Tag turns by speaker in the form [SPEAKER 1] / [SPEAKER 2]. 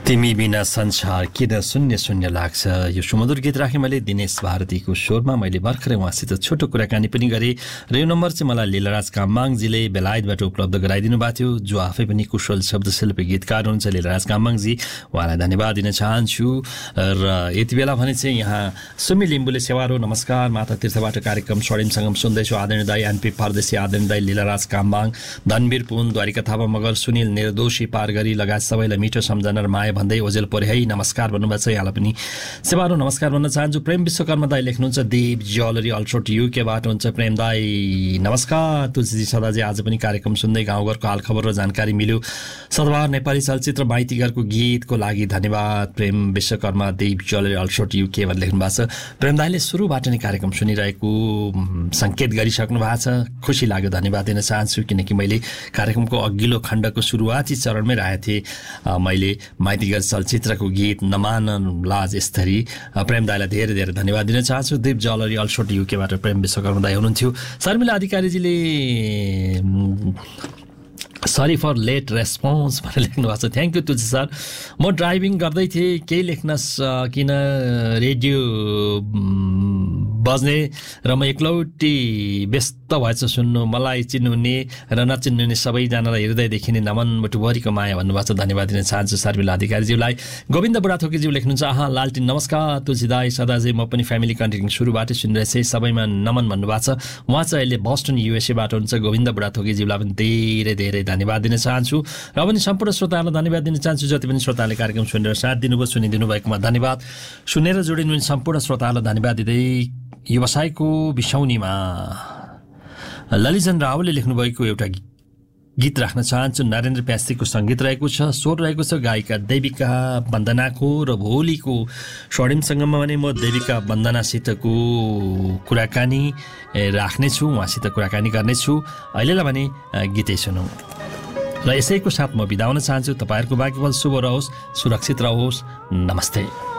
[SPEAKER 1] तिमी बिना संसार किन शून्य शून्य लाग्छ। यो सुमधुर गीत राखेँ मैले दिनेश भारतीको स्वरमा। मैले भर्खरै उहाँसित छोटो कुराकानी पनि गरेँ र यो नम्बर चाहिँ मलाई लीलाराज कामबाङजीले बेलायतबाट उपलब्ध गराइदिनु भएको थियो, जो आफै पनि कुशल शब्दशिल्पी गीतकार हुनुहुन्छ लीलाराज कामबाङजी। उहाँलाई धन्यवाद दिन चाहन्छु। र यति बेला भने चाहिँ यहाँ सुमी लिम्बुले सेवारो नमस्कार माता तीर्थबाट कार्यक्रम स्वर्णिम सङ्गम सुन्दैछु। आदरणीय दाई एनपी परदेशी, आदरणीय दाई लीलाराज कामबाङ, धनवीर पुन, द्वारिका थापा मगर, सुनिल निर्दोषी पारगरी लगायत सबैलाई मिठो सम्झना र माया भन्दै ओजेल परे है नमस्कार भन्नुभएको छ। यहाँलाई पनि सेवारो नमस्कार भन्न चाहन्छु। प्रेम विश्वकर्मा दाई लेख्नुहुन्छ देव ज्वेलरी अल्ट्रोट युकेबाट हुन्छ। प्रेम दाई नमस्कार। तुलसी सदाजी आज पनि कार्यक्रम सुन्दै गाउँघरको हालखबर र जानकारी मिल्यो। सदबार नेपाली चलचित्र माइतीघरको गीतको लागि धन्यवाद। प्रेम विश्वकर्मा देव ज्वेलरी अल्ट्रोट युके भनेर लेख्नु भएको छ। प्रेम दाईले सुरुबाट नै कार्यक्रम सुनिरहेको सङ्केत गरिसक्नु भएको छ, खुसी लाग्यो, धन्यवाद दिन चाहन्छु। किनकि मैले कार्यक्रमको अघिल्लो खण्डको सुरुवाती चरणमै राखेको थिएँ मैले माइतीघर चलचित्रको गीत नमान लाज स्तरी। प्रेम दाईलाई धेरै धेरै धन्यवाद दिन चाहन्छु। दीप ज्वेलरी अल्सोट युकेबाट प्रेम विश्वकर्मा दाई हुनुहुन्थ्यो। Sharmila अधिकारीजीले sorry for late response भनेर लेख्नु भएको छ। Thank you Tulsi sir. म ड्राइभिङ गर्दै थिएँ, केही लेख्न किन रेडियो बज्ने र म एकलौटी व्यस्त भएछ सुन्नु। मलाई चिन्नुहुने र नचिन्नुहुने सबैजनालाई हृदयदेखि नै नमन, मुटुभरिको माया भन्नुभएको छ। धन्यवाद दिन चाहन्छु शर्मिला अधिकारीज्यूलाई। गोविन्द बुढाथोकीज्यू लेख्नुहुन्छ लालटिन नमस्कार तुलसी दाई सदाजी, म पनि फ्यामिली कन्टेक्टिङ सुरुबाटै सुनिरहेछु, सबैमा नमन भन्नुभएको छ। उहाँ चाहिँ अहिले बस्टन युएसएबाट हुन्छ। गोविन्द बुढाथोकीज्यूलाई पनि धेरै धेरै धन्यवाद दिन चाहन्छु। र पनि सम्पूर्ण श्रोताहरूलाई धन्यवाद दिन चाहन्छु जति पनि श्रोताले कार्यक्रम सुनेर साथ दिनुभयो, सुनिदिनु भएकोमा धन्यवाद। सुनेर जोडिनु सम्पूर्ण श्रोताहरूलाई धन्यवाद दिँदै व्यवसायको बिसौनीमा ललितजन रावलले लेख्नुभएको एउटा गीत राख्न चाहन्छु। नरेन्द्र प्यास्तीको सङ्गीत रहेको छ, स्वर रहेको छ गायिका देविका वन्दनाको। र भोलिको स्वर्णिमसँगमा भने म देविका वन्दनासितको कुराकानी राख्नेछु, उहाँसित कुराकानी गर्नेछु। अहिलेलाई भने गीतै सुनौँ र यसैको साथ म बिदा हुन चाहन्छु। तपाईँहरूको भाग्यफल शुभ रहोस्, सुरक्षित रहोस्। नमस्ते।